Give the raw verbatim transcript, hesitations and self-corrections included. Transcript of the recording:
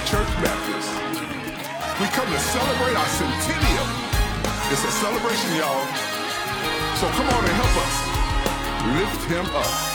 Church Baptist. We come to celebrate our centennial. It's a celebration, y'all. So come on and help us lift him up.